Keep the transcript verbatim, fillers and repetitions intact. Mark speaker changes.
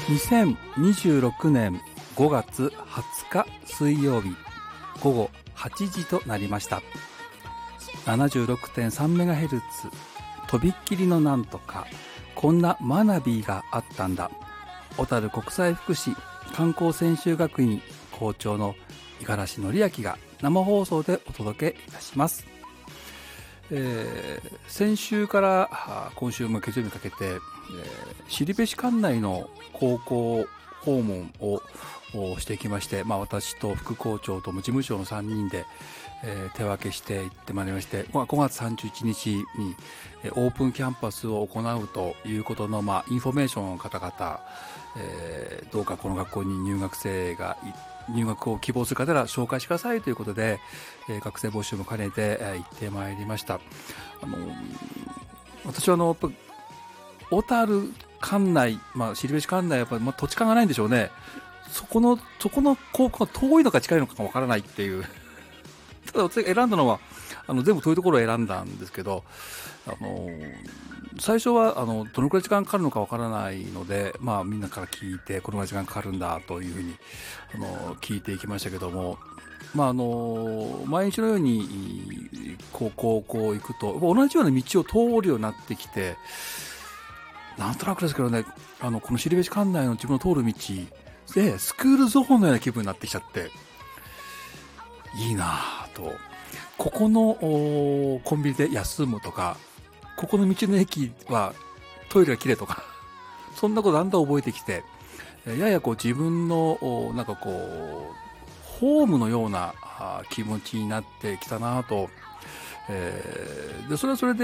Speaker 1: にせんにじゅうろくねんごがつはつか水曜日ごごはちじとなりました。 ななじゅうろくてんさんメガヘルツ とびっきりのなんとか、こんな学びがあったんだ。小樽国際福祉観光専修学院校長の五十嵐則明が生放送でお届けいたします。えー、先週から今週も月曜日にかけて、えー、後志管内の高校訪問をしてきまして、まあ、私と副校長とも事務所のさんにんで、えー、手分けしていってまいりまして、まあ、ごがつさんじゅういちにちにオープンキャンパスを行うということの、まあ、インフォメーションの方々、えー、どうかこの学校に入学生が入学を希望する方ら紹介してくださいということで、えー、学生募集も兼ねて、えー、行ってまいりました。あの私はあのやっぱ小樽管内、まあ、後志管内はやっぱり、まあ、土地勘がないんでしょうね。そこのそこの高校が遠いのか近いのかわからないっていうただ私が選んだのはあの全部遠いところを選んだんですけど、あの最初はあのどのくらい時間かかるのかわからないので、まあ、みんなから聞いてこのぐらい時間かかるんだというふうにあの聞いていきましたけども、まあ、あの毎日のように高校行くと同じような道を通るようになってきて、なんとなくですけどね、あのこの後志管内の自分の通る道でスクールゾーンのような気分になってきちゃっていいなぁと、ここのコンビニで休むとか、ここの道の駅はトイレがきれいとかそんなことだんだん覚えてきて、ややこう自分のなんかこうホームのような気持ちになってきたなと、えー、でそれはそれで